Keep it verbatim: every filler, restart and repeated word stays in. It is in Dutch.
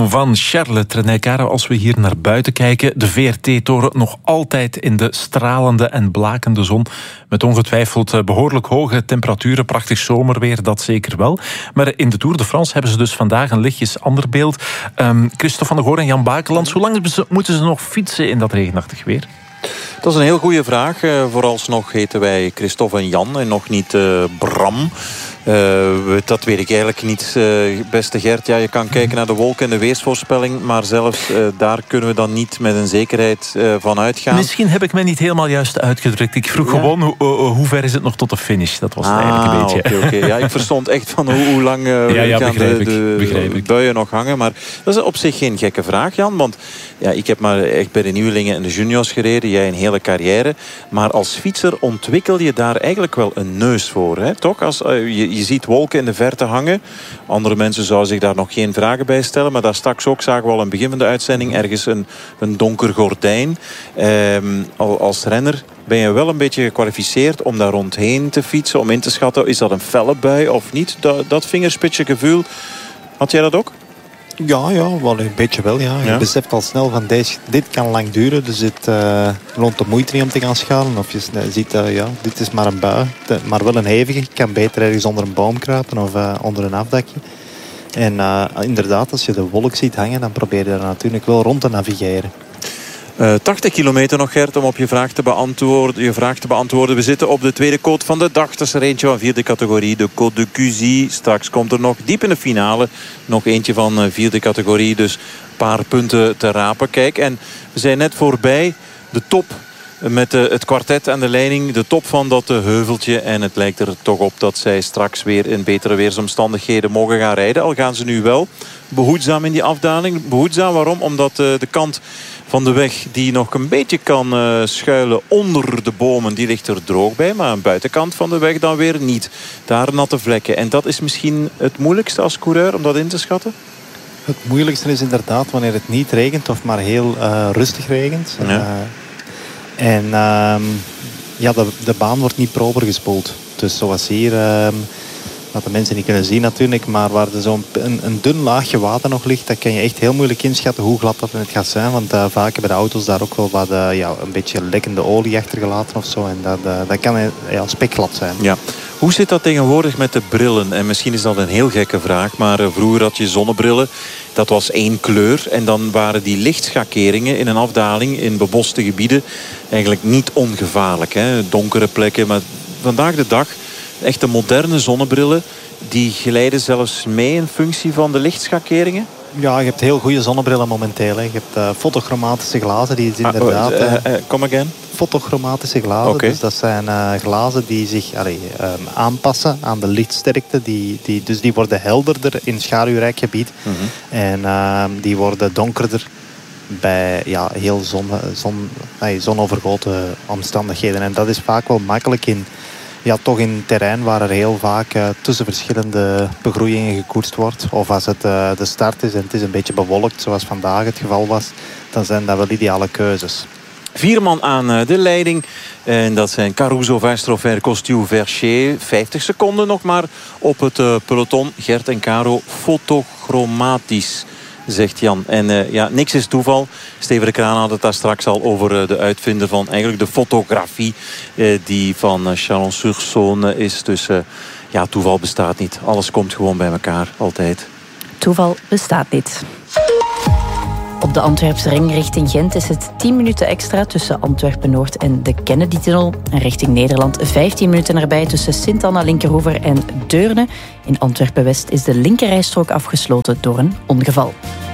van Charles Trenet-Caro. Als we hier naar buiten kijken, de V R T-toren nog altijd in de stralende en blakende zon. Met ongetwijfeld behoorlijk hoge temperaturen, prachtig zomerweer, dat zeker wel. Maar in de Tour de France hebben ze dus vandaag een lichtjes ander beeld. Um, Christophe van der Goor en Jan Bakelands, hoe lang moeten ze nog fietsen in dat regenachtig weer? Dat is een heel goede vraag. Uh, vooralsnog heten wij Christophe en Jan en nog niet uh, Bram. Uh, dat weet ik eigenlijk niet, uh, beste Gert. Ja, je kan kijken naar de wolken en de weersvoorspelling, maar zelfs uh, daar kunnen we dan niet met een zekerheid uh, van uitgaan. Misschien heb ik mij niet helemaal juist uitgedrukt. Ik vroeg ja. gewoon, hoe, uh, hoe ver is het nog tot de finish? Dat was het ah, eigenlijk een beetje. Okay, okay. Ja, ik verstond echt van hoe, hoe lang uh, ja, ja, gaan begrijp de, ik, de buien nog hangen. Maar dat is op zich geen gekke vraag, Jan. Want ja, ik heb maar echt bij de nieuwelingen en de juniors gereden. Jij een hele carrière. Maar als fietser ontwikkel je daar eigenlijk wel een neus voor. Hè? Toch? Als, uh, je, je ziet wolken in de verte hangen. Andere mensen zouden zich daar nog geen vragen bij stellen. Maar daar straks ook zagen we al aan het begin van de uitzending ergens een, een donker gordijn. Um, als renner ben je wel een beetje gekwalificeerd om daar rondheen te fietsen. Om in te schatten, is dat een felle bui of niet? Dat, dat vingerspitsengevoel, had jij dat ook? Ja, ja, wel een beetje wel. Ja. Je ja. beseft al snel van deze, dit kan lang duren. Dus het uh, loont de moeite niet om te gaan schalen. Of je ziet, uh, ja, dit is maar een bui. Maar wel een hevige. Je kan beter ergens onder een boom kruipen of uh, onder een afdakje. En uh, inderdaad, als je de wolk ziet hangen, dan probeer je er natuurlijk wel rond te navigeren. Uh, tachtig kilometer nog, Gert, om op je vraag te beantwoorden. Je vraag te beantwoorden. We zitten op de tweede cote van de dag. Dat is er eentje van vierde categorie, de Côte de Cuzy. Straks komt er nog diep in de finale nog eentje van uh, vierde categorie. Dus een paar punten te rapen. Kijk, en we zijn net voorbij de top met uh, het kwartet aan de leiding. De top van dat uh, heuveltje. En het lijkt er toch op dat zij straks weer in betere weersomstandigheden mogen gaan rijden. Al gaan ze nu wel behoedzaam in die afdaling. Behoedzaam, waarom? Omdat uh, de kant van de weg die nog een beetje kan uh, schuilen onder de bomen, die ligt er droog bij. Maar aan de buitenkant van de weg dan weer niet. Daar natte vlekken. En dat is misschien het moeilijkste als coureur om dat in te schatten? Het moeilijkste is inderdaad wanneer het niet regent of maar heel uh, rustig regent. Ja. Uh, en uh, ja, de, de baan wordt niet proper gespoeld. Dus zoals hier, uh, wat de mensen niet kunnen zien natuurlijk, maar waar er zo'n een, een dun laagje water nog ligt, dat kan je echt heel moeilijk inschatten hoe glad dat het gaat zijn. Want uh, vaak hebben de auto's daar ook wel wat uh, ja, een beetje lekkende olie achtergelaten of zo. En dat, uh, dat kan uh, ja, spekglad zijn. Ja. Hoe zit dat tegenwoordig met de brillen? En misschien is dat een heel gekke vraag, maar uh, vroeger had je zonnebrillen. Dat was één kleur. En dan waren die lichtschakeringen in een afdaling in beboste gebieden eigenlijk niet ongevaarlijk. Hè? Donkere plekken. Maar vandaag de dag, echte moderne zonnebrillen, die glijden zelfs mee in functie van de lichtschakeringen? Ja, je hebt heel goede zonnebrillen momenteel. Hè. Je hebt uh, fotochromatische glazen. Die is inderdaad... Uh, uh, uh, come again? Fotochromatische glazen. Okay. Dus dat zijn uh, glazen die zich allee, um, aanpassen aan de lichtsterkte. Die, die, dus die worden helderder in schaduwrijk gebied. Mm-hmm. En uh, die worden donkerder bij ja, heel zon, zon, nee, zonovergoten omstandigheden. En dat is vaak wel makkelijk in... Ja, toch in terrein waar er heel vaak uh, tussen verschillende begroeiingen gekoerst wordt. Of als het uh, de start is en het is een beetje bewolkt, zoals vandaag het geval was, dan zijn dat wel ideale keuzes. Vier man aan uh, de leiding. En dat zijn Caruso, Verstropher, Costiu, Vercher. vijftig seconden nog maar op het uh, peloton. Gert en Caro, fotochromatisch, zegt Jan. En uh, ja, niks is toeval. Steven de Kraan had het daar straks al over uh, de uitvinder van eigenlijk de fotografie uh, die van uh, Chalon-sur-Saône is. Dus uh, ja, toeval bestaat niet. Alles komt gewoon bij elkaar, altijd. Toeval bestaat niet. Op de Antwerpse ring richting Gent is het tien minuten extra tussen Antwerpen-Noord en de Kennedy-tunnel. En richting Nederland vijftien minuten erbij tussen Sint-Anna-Linkeroever en Deurne. In Antwerpen-West is de linkerrijstrook afgesloten door een ongeval.